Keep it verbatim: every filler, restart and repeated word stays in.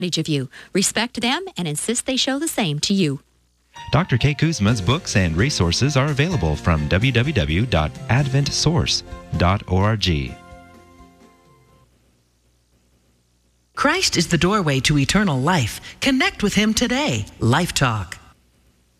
of you. Respect them and insist they show the same to you. Doctor Kay Kuzma's books and resources are available from w w w dot advent source dot org. Christ is the doorway to eternal life. Connect with Him today. Life Talk.